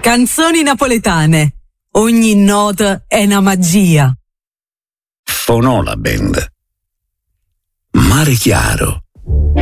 Canzoni napoletane. Ogni nota è una magia. Fonò la band. Mare chiaro.